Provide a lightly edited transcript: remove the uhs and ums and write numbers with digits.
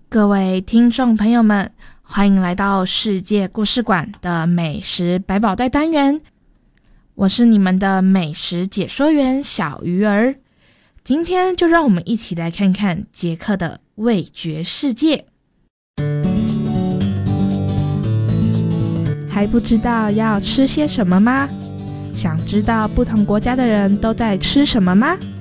各位听众朋友们，欢迎来到世界故事馆的美食百宝袋单元，我是你们的美食解说员小鱼儿。今天就让我们一起来看看捷克的味觉世界。还不知道要吃些什么吗？想知道不同国家的人都在吃什么吗？